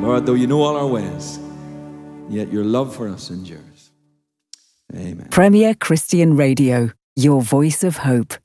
Lord, though you know all our ways, yet your love for us endures. Amen. Premier Christian Radio, your voice of hope.